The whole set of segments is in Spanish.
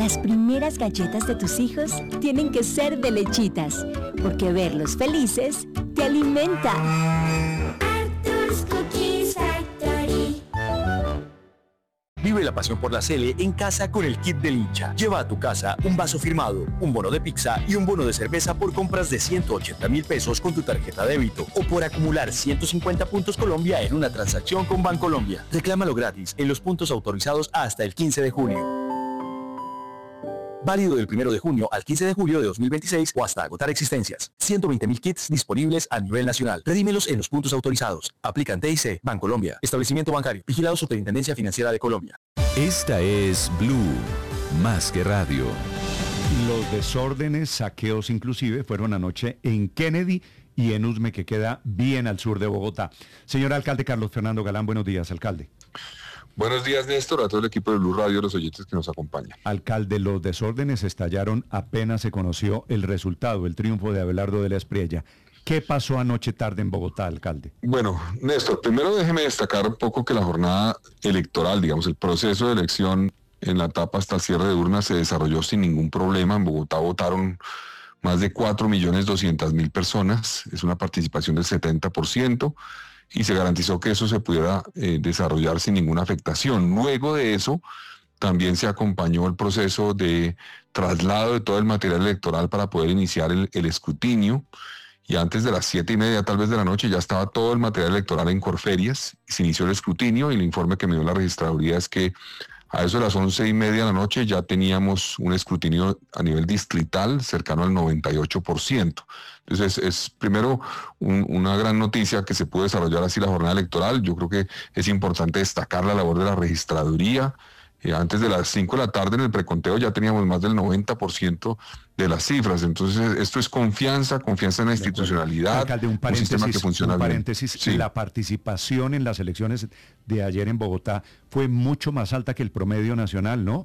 Las primeras galletas de tus hijos tienen que ser de Lechitas, porque verlos felices te alimenta. Arthur's Cookies Factory. Vive la pasión por la Sele en casa con el kit del hincha. Lleva a tu casa un vaso firmado, un bono de pizza y un bono de cerveza por compras de 180,000 pesos con tu tarjeta débito o por acumular 150 puntos Colombia en una transacción con Bancolombia. Reclámalo gratis en los puntos autorizados hasta el 15 de junio. Válido del 1 de junio al 15 de julio de 2026 o hasta agotar existencias. 120,000 kits disponibles a nivel nacional. Redímelos en los puntos autorizados. Aplican TIC, Bancolombia, Establecimiento Bancario, vigilado Superintendencia Financiera de Colombia. Esta es Blue, más que radio. Los desórdenes, saqueos inclusive, fueron anoche en Kennedy y en Usme, que queda bien al sur de Bogotá. Señor alcalde Carlos Fernando Galán, buenos días, alcalde. Buenos días, Néstor, a todo el equipo de Blue Radio, a los oyentes que nos acompañan. Alcalde, los desórdenes estallaron apenas se conoció el resultado, el triunfo de Abelardo de la Espriella. ¿Qué pasó anoche tarde en Bogotá, alcalde? Bueno, Néstor, primero déjeme destacar un poco que la jornada electoral, digamos, el proceso de elección en la etapa hasta el cierre de urnas se desarrolló sin ningún problema. En Bogotá votaron más de 4.200.000 personas, es una participación del 70%. Y se garantizó que eso se pudiera desarrollar sin ninguna afectación. Luego de eso, también se acompañó el proceso de traslado de todo el material electoral para poder iniciar el escrutinio. Y antes de las 7:30 tal vez de la noche ya estaba todo el material electoral en Corferias. Se inició el escrutinio y el informe que me dio la registraduría es que a eso de las 11:30 de la noche ya teníamos un escrutinio a nivel distrital cercano al 98%. Entonces es primero una gran noticia que se pudo desarrollar así la jornada electoral. Yo creo que es importante destacar la labor de la registraduría. Antes de las 5 de la tarde en el preconteo ya teníamos más del 90% de las cifras. Entonces esto es confianza en la institucionalidad. Alcalde, un sistema que funciona bien. Sí. La participación en las elecciones de ayer en Bogotá fue mucho más alta que el promedio nacional, ¿no?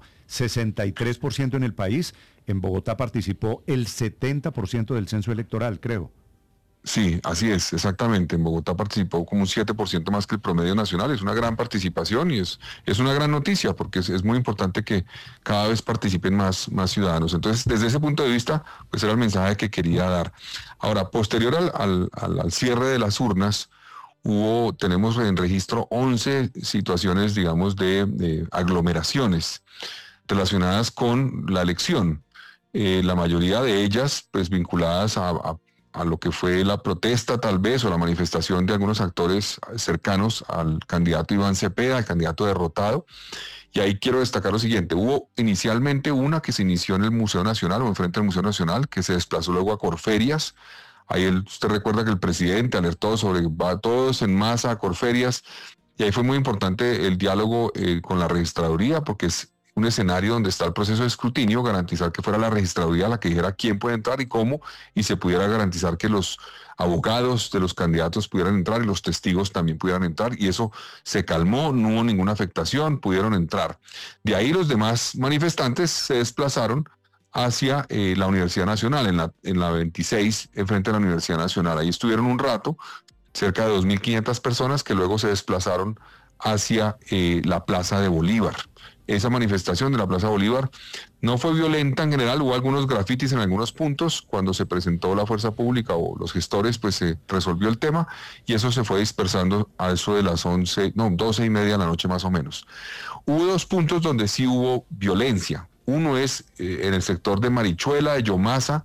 63% en el país. En Bogotá participó el 70% del censo electoral, creo. Sí, así es, exactamente. En Bogotá participó como un 7% más que el promedio nacional. Es una gran participación y es una gran noticia porque es muy importante que cada vez participen más ciudadanos. Entonces, desde ese punto de vista, pues era el mensaje que quería dar. Ahora, posterior al cierre de las urnas, tenemos en registro 11 situaciones, digamos, de aglomeraciones relacionadas con la elección. La mayoría de ellas, pues vinculadas a lo que fue la protesta tal vez o la manifestación de algunos actores cercanos al candidato Iván Cepeda, al candidato derrotado. Y ahí quiero destacar lo siguiente: hubo inicialmente una que se inició en el Museo Nacional o enfrente del Museo Nacional, que se desplazó luego a Corferias. Ahí usted recuerda que el presidente alertó sobre va todos en masa a Corferias, y ahí fue muy importante el diálogo con la registraduría, porque es un escenario donde está el proceso de escrutinio, garantizar que fuera la registraduría la que dijera quién puede entrar y cómo, y se pudiera garantizar que los abogados de los candidatos pudieran entrar y los testigos también pudieran entrar, y eso se calmó, no hubo ninguna afectación, pudieron entrar. De ahí los demás manifestantes se desplazaron hacia la Universidad Nacional, en la 26, enfrente de la Universidad Nacional. Ahí estuvieron un rato, cerca de 2.500 personas que luego se desplazaron hacia la Plaza de Bolívar. Esa manifestación de la Plaza Bolívar no fue violenta en general, hubo algunos grafitis en algunos puntos. Cuando se presentó la fuerza pública o los gestores, pues se resolvió el tema y eso se fue dispersando a eso de las 12:30 de la noche más o menos. Hubo dos puntos donde sí hubo violencia. Uno es en el sector de Marichuela, de Yomasa,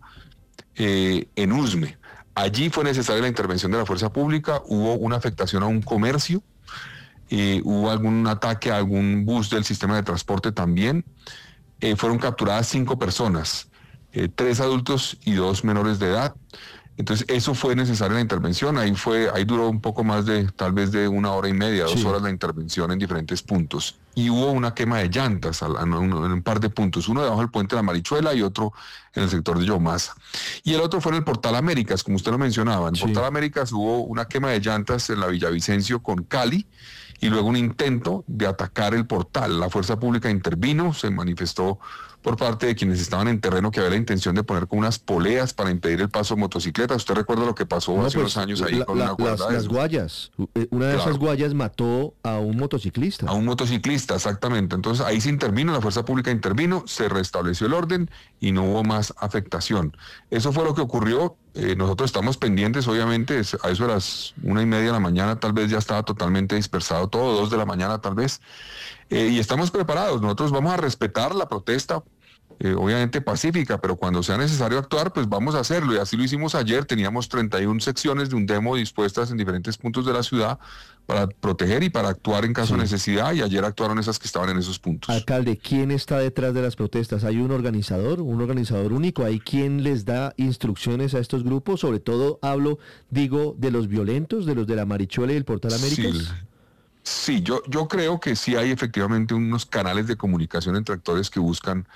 en Usme. Allí fue necesaria la intervención de la fuerza pública, hubo una afectación a un comercio. Hubo algún ataque a algún bus del sistema de transporte también. Fueron capturadas 5 personas, 3 adultos y 2 menores de edad. Entonces eso fue necesaria la intervención. Ahí duró un poco más de, tal vez de 1 hora y media, 2 horas la intervención en diferentes puntos. Y hubo una quema de llantas en un par de puntos, uno debajo del puente de la Marichuela y otro en el sector de Yomasa. Y el otro fue en el Portal Américas, como usted lo mencionaba. En el Portal Américas hubo una quema de llantas en la Villavicencio con Cali, y luego un intento de atacar el portal. La fuerza pública intervino, se manifestó por parte de quienes estaban en terreno que había la intención de poner como unas poleas para impedir el paso de motocicletas. ¿Usted recuerda lo que pasó hace unos años ahí con una guarda? Las guayas. Una de esas guayas mató a un motociclista. A un motociclista, exactamente. Entonces ahí se intervino, la fuerza pública intervino, se restableció el orden y no hubo más afectación. Eso fue lo que ocurrió. Nosotros estamos pendientes, obviamente, a eso de las 1:30 de la mañana, tal vez ya estaba totalmente dispersado todo, 2 de la mañana tal vez, y estamos preparados. Nosotros vamos a respetar la protesta, obviamente pacífica, pero cuando sea necesario actuar, pues vamos a hacerlo, y así lo hicimos ayer. Teníamos 31 secciones de un demo dispuestas en diferentes puntos de la ciudad para proteger y para actuar en caso de necesidad, y ayer actuaron esas que estaban en esos puntos. Alcalde, ¿quién está detrás de las protestas? ¿Hay un organizador único? ¿Hay quien les da instrucciones a estos grupos? Sobre todo digo, de los violentos, de los de la Marichuela y el Portal Américas. Sí, yo creo que sí hay efectivamente unos canales de comunicación entre actores que buscan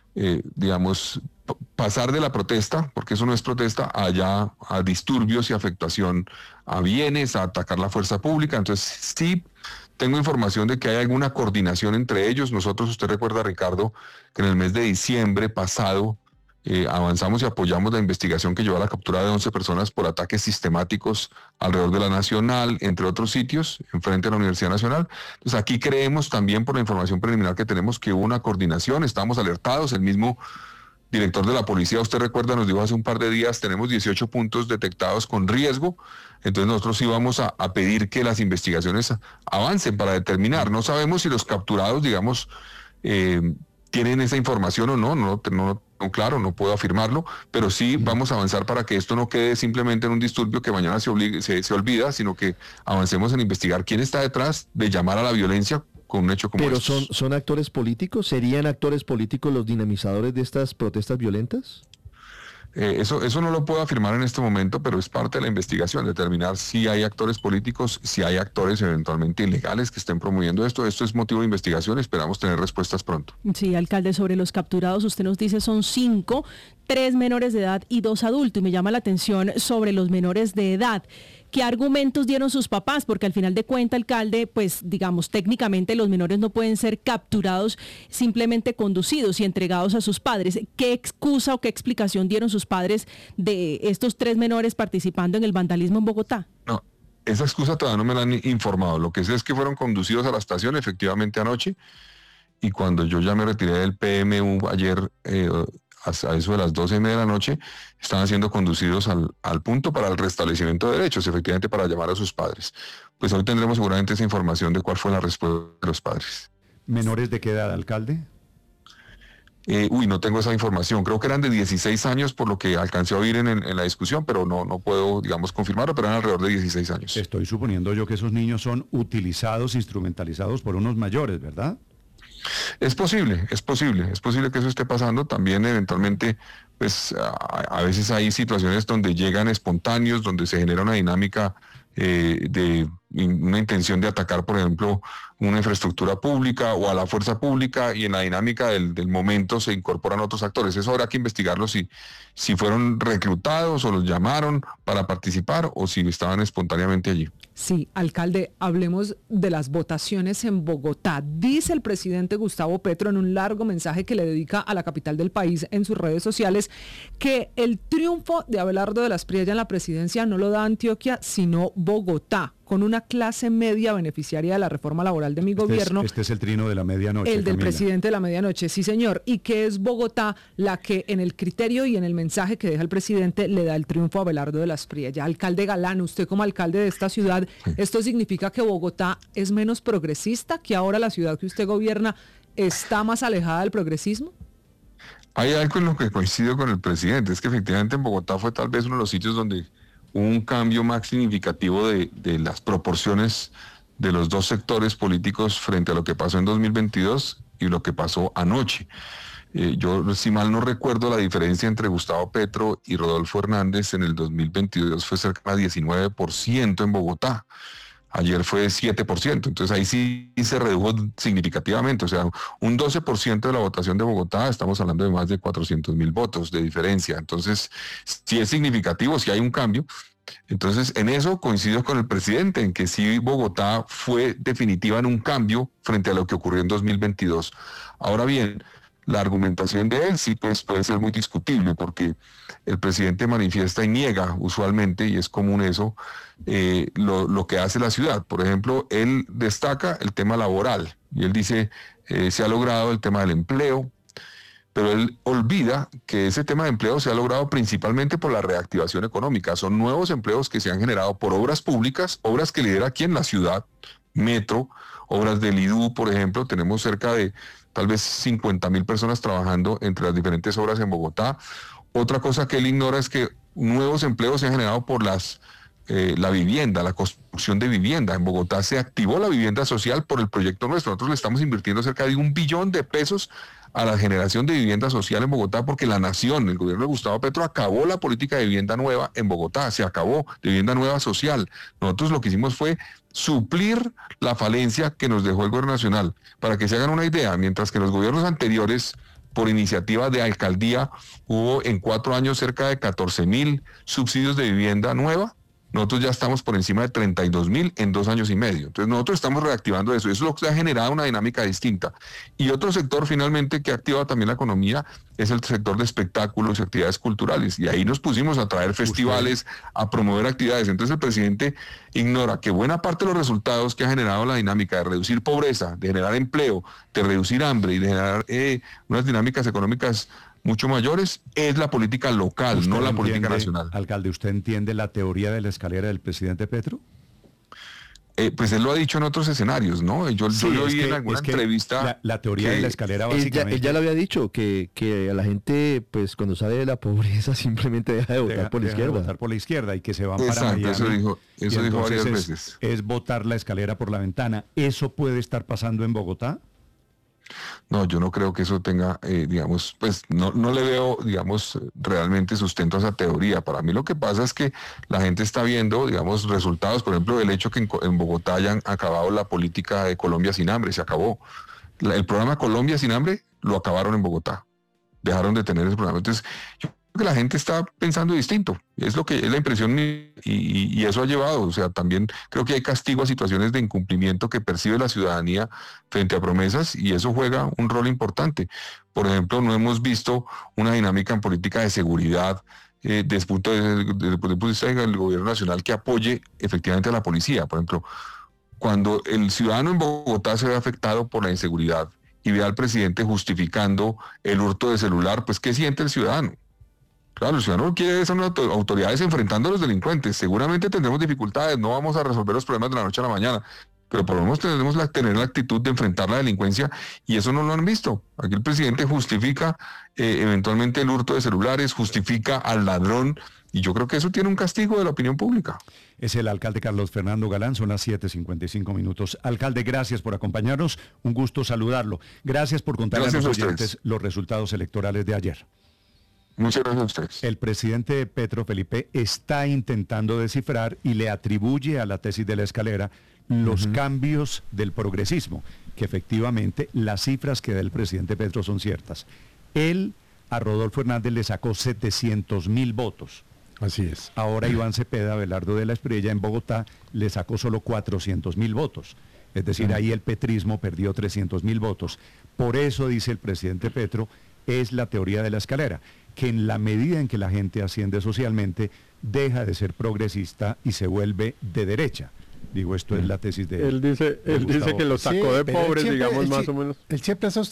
digamos, pasar de la protesta, porque eso no es protesta, allá a disturbios y afectación a bienes, a atacar la fuerza pública. Entonces sí tengo información de que hay alguna coordinación entre ellos. Nosotros, usted recuerda, Ricardo, que en el mes de diciembre pasado avanzamos y apoyamos la investigación que llevó a la captura de 11 personas por ataques sistemáticos alrededor de la Nacional, entre otros sitios, enfrente de la Universidad Nacional. Entonces aquí creemos también, por la información preliminar que tenemos, que hubo una coordinación, estamos alertados. El mismo director de la policía, usted recuerda, nos dijo hace un par de días, tenemos 18 puntos detectados con riesgo. Entonces nosotros sí vamos a pedir que las investigaciones avancen para determinar. No sabemos si los capturados, digamos, tienen esa información o no, claro, no puedo afirmarlo, pero sí vamos a avanzar para que esto no quede simplemente en un disturbio que mañana se olvida, sino que avancemos en investigar quién está detrás de llamar a la violencia con un hecho como este. ¿Pero son actores políticos? ¿Serían actores políticos los dinamizadores de estas protestas violentas? Eso no lo puedo afirmar en este momento, pero es parte de la investigación, determinar si hay actores políticos, si hay actores eventualmente ilegales que estén promoviendo esto. Esto es motivo de investigación, esperamos tener respuestas pronto. Sí, alcalde, sobre los capturados, usted nos dice son 5, 3 menores de edad y 2 adultos, y me llama la atención sobre los menores de edad. ¿Qué argumentos dieron sus papás? Porque al final de cuentas, alcalde, pues digamos, técnicamente los menores no pueden ser capturados, simplemente conducidos y entregados a sus padres. ¿Qué excusa o qué explicación dieron sus padres de estos 3 menores participando en el vandalismo en Bogotá? No, esa excusa todavía no me la han informado. Lo que sé es que fueron conducidos a la estación efectivamente anoche, y cuando yo ya me retiré del PMU ayer, a eso de las 12:30 de la noche, están siendo conducidos al punto para el restablecimiento de derechos, efectivamente para llamar a sus padres. Pues hoy tendremos seguramente esa información de cuál fue la respuesta de los padres. ¿Menores de qué edad, alcalde? No tengo esa información. Creo que eran de 16 años por lo que alcancé a oír en la discusión, pero no puedo, digamos, confirmarlo, pero eran alrededor de 16 años. Estoy suponiendo yo que esos niños son utilizados, instrumentalizados por unos mayores, ¿verdad? Es posible que eso esté pasando. También eventualmente, pues a veces hay situaciones donde llegan espontáneos, donde se genera una dinámica de una intención de atacar, por ejemplo, una infraestructura pública o a la fuerza pública, y en la dinámica del momento se incorporan otros actores. Eso habrá que investigarlo, si fueron reclutados o los llamaron para participar o si estaban espontáneamente allí. Sí, alcalde, hablemos de las votaciones en Bogotá. Dice el presidente Gustavo Petro en un largo mensaje que le dedica a la capital del país en sus redes sociales que el triunfo de Abelardo de las Priella en la presidencia no lo da Antioquia, sino Bogotá, con una clase media beneficiaria de la reforma laboral de mi gobierno. Este es el trino de la medianoche, El del Camila. presidente de la medianoche, sí señor, y que es Bogotá la que en el criterio y en el mensaje que deja el presidente le da el triunfo a Abelardo de las Priella. Alcalde Galán, usted como alcalde de esta ciudad, ¿esto significa que Bogotá es menos progresista, que ahora la ciudad que usted gobierna está más alejada del progresismo? Hay algo en lo que coincido con el presidente, es que efectivamente en Bogotá fue tal vez uno de los sitios donde hubo un cambio más significativo de las proporciones de los dos sectores políticos frente a lo que pasó en 2022 y lo que pasó anoche. Yo, si mal no recuerdo, la diferencia entre Gustavo Petro y Rodolfo Hernández en el 2022 fue cerca de 19% en Bogotá. Ayer fue 7%, entonces ahí sí se redujo significativamente, o sea, un 12% de la votación de Bogotá, estamos hablando de más de 400,000 votos de diferencia. Entonces, sí es significativo, sí hay un cambio, Entonces, en eso coincido con el presidente, en que sí Bogotá fue definitiva en un cambio frente a lo que ocurrió en 2022. Ahora bien, la argumentación de él sí pues, puede ser muy discutible, porque el presidente manifiesta y niega usualmente, y es común eso, lo que hace la ciudad. Por ejemplo, él destaca el tema laboral, y él dice, se ha logrado el tema del empleo, pero él olvida que ese tema de empleo se ha logrado principalmente por la reactivación económica. Son nuevos empleos que se han generado por obras públicas, obras que lidera aquí en la ciudad, Metro, obras del IDU, por ejemplo. Tenemos cerca de tal vez 50.000 personas trabajando entre las diferentes obras en Bogotá. Otra cosa que él ignora es que nuevos empleos se han generado por la vivienda, la construcción de vivienda. En Bogotá se activó la vivienda social por el proyecto nuestro. Nosotros le estamos invirtiendo cerca de $1 billón a la generación de vivienda social en Bogotá, porque la nación, el gobierno de Gustavo Petro, acabó la política de vivienda nueva en Bogotá, se acabó de vivienda nueva social. Nosotros lo que hicimos fue suplir la falencia que nos dejó el gobierno nacional. Para que se hagan una idea, mientras que los gobiernos anteriores, por iniciativa de alcaldía, hubo en 4 años cerca de 14.000 subsidios de vivienda nueva, nosotros ya estamos por encima de 32.000 en 2 años y medio. Entonces nosotros estamos reactivando eso. Eso es lo que ha generado una dinámica distinta. Y otro sector finalmente que ha activado también la economía es el sector de espectáculos y actividades culturales. Y ahí nos pusimos a traer festivales, a promover actividades. Entonces el presidente ignora que buena parte de los resultados que ha generado la dinámica de reducir pobreza, de generar empleo, de reducir hambre y de generar unas dinámicas económicas mucho mayores, es la política local, no la política nacional. Alcalde, ¿usted entiende la teoría de la escalera del presidente Petro? Pues él lo ha dicho en otros escenarios, ¿no? Yo lo oí en alguna entrevista. La teoría de la escalera básicamente... Él ya lo había dicho, que a la gente, pues cuando sale de la pobreza, simplemente deja de votar por la izquierda. De votar por la izquierda y que se van Exacto, para Miami. Eso dijo varias veces. Es botar la escalera por la ventana. ¿Eso puede estar pasando en Bogotá? No, yo no creo que eso tenga, digamos, pues no le veo, digamos, realmente sustento a esa teoría. Para mí lo que pasa es que la gente está viendo, digamos, resultados, por ejemplo, del hecho que en Bogotá hayan acabado la política de Colombia sin hambre, se acabó. El programa Colombia sin hambre lo acabaron en Bogotá, dejaron de tener ese programa. Entonces, yo creo que la gente está pensando distinto, es lo que es la impresión y eso ha llevado, o sea, también creo que hay castigo a situaciones de incumplimiento que percibe la ciudadanía frente a promesas y eso juega un rol importante. Por ejemplo, no hemos visto una dinámica en política de seguridad desde el punto de vista del gobierno nacional que apoye efectivamente a la policía. Por ejemplo, cuando el ciudadano en Bogotá se ve afectado por la inseguridad y ve al presidente justificando el hurto de celular, pues ¿qué siente el ciudadano? Claro, el ciudadano quiere son autoridades enfrentando a los delincuentes. Seguramente tendremos dificultades, no vamos a resolver los problemas de la noche a la mañana, pero por lo menos tenemos tener la actitud de enfrentar la delincuencia y eso no lo han visto. Aquí el presidente justifica eventualmente el hurto de celulares, justifica al ladrón y yo creo que eso tiene un castigo de la opinión pública. Es el alcalde Carlos Fernando Galán, son las 7:55 minutos. Alcalde, gracias por acompañarnos, un gusto saludarlo. Gracias por contarle a los oyentes los resultados electorales de ayer. Muchas gracias a ustedes. El presidente Petro, Felipe, está intentando descifrar y le atribuye a la tesis de la escalera los cambios del progresismo, que efectivamente las cifras que da el presidente Petro son ciertas. Él a Rodolfo Hernández le sacó 700.000 votos. Así es. Ahora Iván Cepeda, Abelardo de la Espriella en Bogotá le sacó solo 400.000 votos. Es decir, ahí el petrismo perdió 300.000 votos. Por eso, dice el presidente Petro, es la teoría de la escalera, que en la medida en que la gente asciende socialmente, deja de ser progresista y se vuelve de derecha. Digo, esto es la tesis de él dice que lo sacó de pobres, digamos, más o menos. Él siempre ha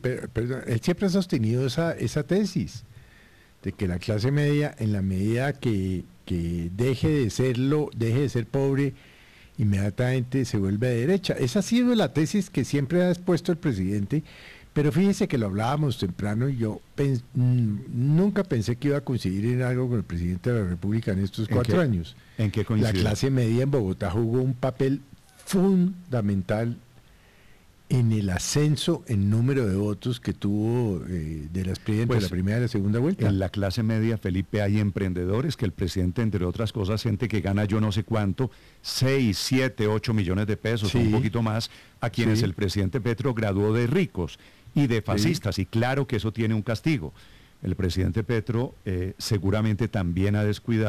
sostenido esa tesis de que la clase media, en la medida que deje de ser pobre, inmediatamente se vuelve de derecha. Esa ha sido la tesis que siempre ha expuesto el presidente. Pero fíjese que lo hablábamos temprano y yo nunca pensé que iba a coincidir en algo con el presidente de la República en estos 4 años. ¿En qué coincidió? La clase media en Bogotá jugó un papel fundamental en el ascenso en número de votos que tuvo de las entre la primera y la segunda vuelta. En la clase media, Felipe, hay emprendedores que el presidente, entre otras cosas, gente que gana yo no sé cuánto, 6, 7, 8 millones de pesos, o un poquito más, a quienes el presidente Petro graduó de ricos y de fascistas, y claro que eso tiene un castigo. El presidente Petro seguramente también ha descuidado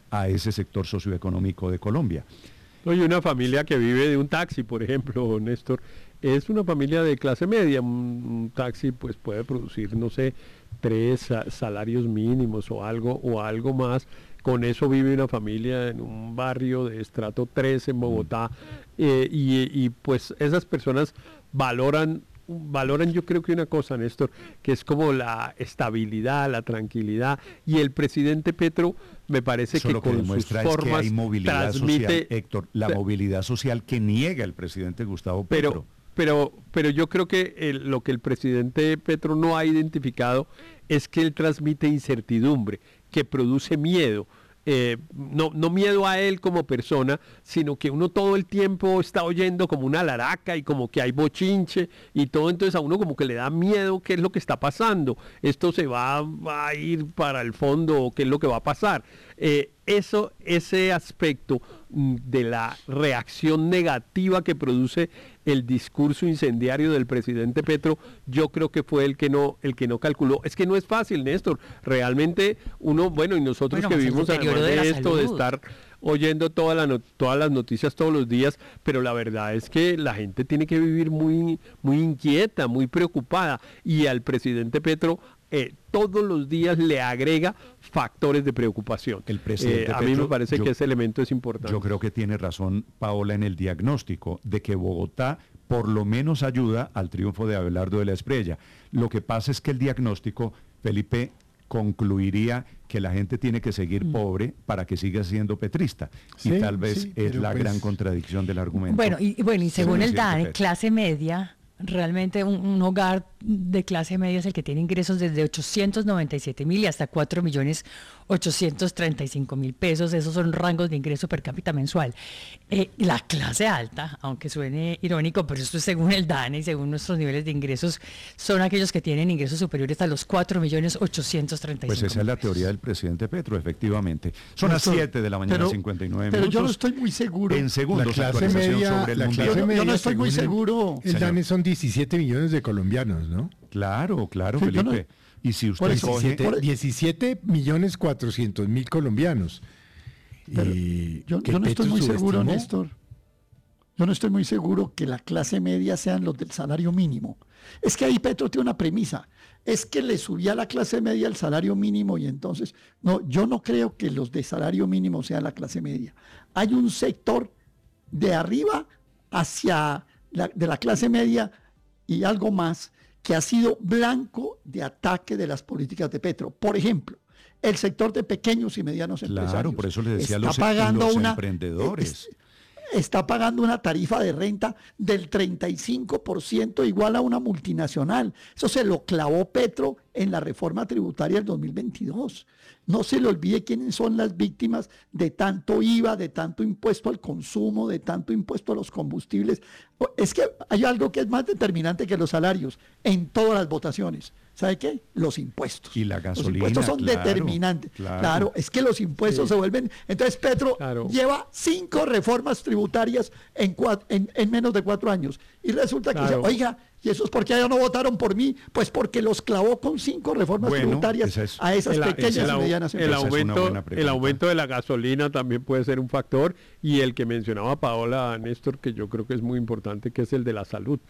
a ese sector socioeconómico de Colombia. Oye, una familia que vive de un taxi, por ejemplo, Néstor, es una familia de clase media. Un taxi pues puede producir, no sé, 3 salarios mínimos o algo más. Con eso vive una familia en un barrio de estrato 3 en Bogotá, y pues esas personas valoran yo creo que una cosa, Néstor, que es como la estabilidad, la tranquilidad, y el presidente Petro me parece eso que lo que con demuestra sus es que formas hay movilidad transmite, social, Héctor, la movilidad social que niega el presidente Gustavo Petro. Pero yo creo que lo que el presidente Petro no ha identificado es que él transmite incertidumbre, que produce miedo. No miedo a él como persona, sino que uno todo el tiempo está oyendo como una laraca y como que hay bochinche y todo, entonces a uno como que le da miedo qué es lo que está pasando, esto se va a ir para el fondo o qué es lo que va a pasar. Ese aspecto de la reacción negativa que produce el discurso incendiario del presidente Petro, yo creo que fue el que no calculó. Es que no es fácil, Néstor. Realmente uno, y nosotros que vivimos además de esto, de estar oyendo todas las noticias todos los días, pero la verdad es que la gente tiene que vivir muy, muy inquieta, muy preocupada, y al presidente Petro todos los días le agrega factores de preocupación. El presidente a mí me parece que ese elemento es importante. Yo creo que tiene razón Paola en el diagnóstico de que Bogotá por lo menos ayuda al triunfo de Abelardo de la Espriella. Lo que pasa es que el diagnóstico, Felipe, concluiría que la gente tiene que seguir pobre para que siga siendo petrista. Sí, y tal vez sí, es la gran contradicción del argumento. Bueno, y según el DANE, clase media, realmente un hogar de clase media es el que tiene ingresos desde 897.000 y hasta 4.835.000 pesos. Esos son rangos de ingreso per cápita mensual. La clase alta, aunque suene irónico, pero esto es según el DANE y según nuestros niveles de ingresos, son aquellos que tienen ingresos superiores a los 4.835.000. Pues esa es la teoría del presidente Petro, efectivamente. Son las 7 de la mañana, 59 minutos. Pero yo no estoy muy seguro. En segundos, la clase media, sobre el la mundial. clase media, yo no estoy muy seguro. El DANE son 17 millones de colombianos, ¿no? Claro, Sí, Felipe. Y si usted coge... 17.400.000 colombianos. Yo no estoy muy seguro, Néstor. Yo no estoy muy seguro que la clase media sean los del salario mínimo. Es que ahí Petro tiene una premisa. Es que le subía a la clase media el salario mínimo y entonces... No, yo no creo que los de salario mínimo sean la clase media. Hay un sector de arriba hacia de la clase media y algo más que ha sido blanco de ataque de las políticas de Petro. Por ejemplo, el sector de pequeños y medianos empresarios. Claro, por eso le decía a los emprendedores. Está pagando una tarifa de renta del 35% igual a una multinacional. Eso se lo clavó Petro en la reforma tributaria del 2022. No se le olvide quiénes son las víctimas de tanto IVA, de tanto impuesto al consumo, de tanto impuesto a los combustibles. Es que hay algo que es más determinante que los salarios en todas las votaciones. ¿Sabe qué? Los impuestos. Y la gasolina. Los impuestos son determinantes. Claro, es que los impuestos se vuelven... Entonces Petro lleva 5 reformas tributarias en menos de 4 años. Y resulta que dice, oiga, ¿y eso es porque ellos no votaron por mí? Pues porque los clavó con 5 reformas tributarias a esas pequeñas y medianas empresas. El aumento de la gasolina también puede ser un factor, y el que mencionaba Paola, Néstor, que yo creo que es muy importante, que es el de la salud.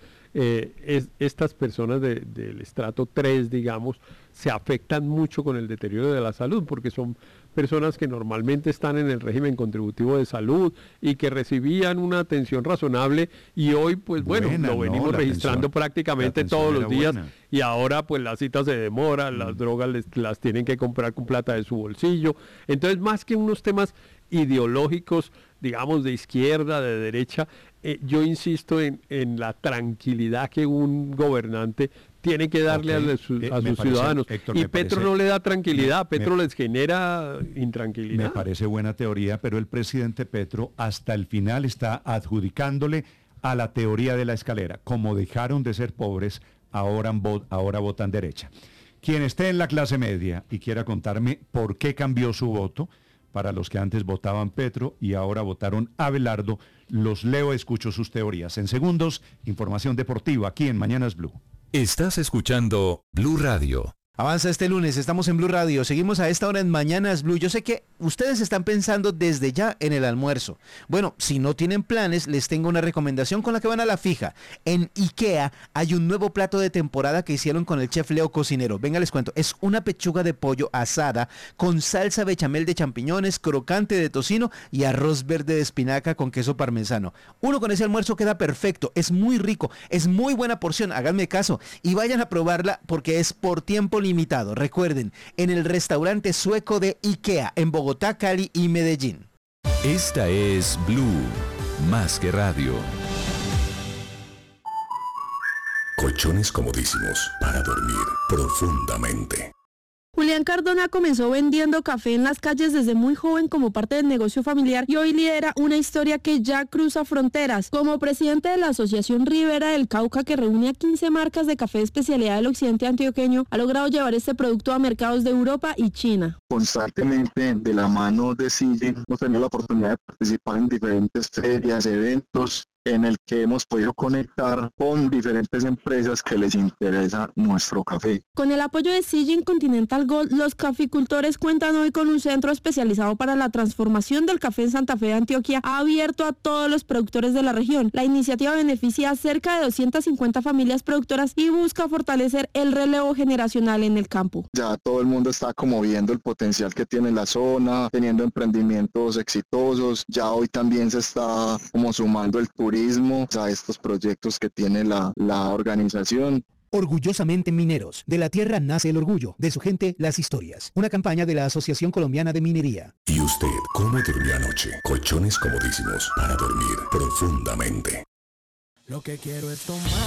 Estas personas del estrato 3, digamos, se afectan mucho con el deterioro de la salud, porque son personas que normalmente están en el régimen contributivo de salud y que recibían una atención razonable, y hoy pues lo venimos registrando prácticamente todos los días, y ahora pues las citas se demoran, las drogas las tienen que comprar con plata de su bolsillo. Entonces, más que unos temas ideológicos, digamos, de izquierda, de derecha, yo insisto en la tranquilidad que un gobernante tiene que darle a sus ciudadanos. Héctor, y Petro no le da tranquilidad, Petro les genera intranquilidad. Me parece buena teoría, pero el presidente Petro hasta el final está adjudicándole a la teoría de la escalera. Como dejaron de ser pobres, ahora votan derecha. Quien esté en la clase media y quiera contarme por qué cambió su voto, para los que antes votaban Petro y ahora votaron Abelardo, los leo, escucho sus teorías. En segundos, información deportiva aquí en Mañanas Blue. Estás escuchando Blue Radio. Avanza este lunes, estamos en Blue Radio, seguimos a esta hora en Mañanas Blue. Yo sé que ustedes están pensando desde ya en el almuerzo. Bueno, si no tienen planes, les tengo una recomendación con la que van a la fija. En IKEA hay un nuevo plato de temporada que hicieron con el chef Leo Cocinero. Venga, les cuento, es una pechuga de pollo asada con salsa bechamel de champiñones, crocante de tocino y arroz verde de espinaca con queso parmesano. Uno con ese almuerzo queda perfecto, es muy rico, es muy buena porción, háganme caso y vayan a probarla porque es por tiempo limitado. Recuerden, en el restaurante sueco de IKEA en Bogotá, Cali y Medellín. Esta es Blue, más que radio. Colchones comodísimos para dormir profundamente. Julián Cardona comenzó vendiendo café en las calles desde muy joven como parte del negocio familiar y hoy lidera una historia que ya cruza fronteras. Como presidente de la Asociación Ribera del Cauca, que reúne a 15 marcas de café de especialidad del occidente antioqueño, ha logrado llevar este producto a mercados de Europa y China. Constantemente, de la mano de Sijin, hemos tenido la oportunidad de participar en diferentes ferias, eventos, en el que hemos podido conectar con diferentes empresas que les interesa nuestro café. Con el apoyo de Sijin Continental Gold, los caficultores cuentan hoy con un centro especializado para la transformación del café en Santa Fe de Antioquia, abierto a todos los productores de la región. La iniciativa beneficia a cerca de 250 familias productoras y busca fortalecer el relevo generacional en el campo. Ya todo el mundo está como viendo el potencial que tiene la zona, teniendo emprendimientos exitosos. Ya hoy también se está como sumando el turismo a estos proyectos que tiene la organización. Orgullosamente mineros. De la tierra nace el orgullo, de su gente las historias. Una campaña de la Asociación Colombiana de Minería. ¿Y usted cómo durmió anoche? Colchones comodísimos para dormir profundamente. Lo que quiero es tomar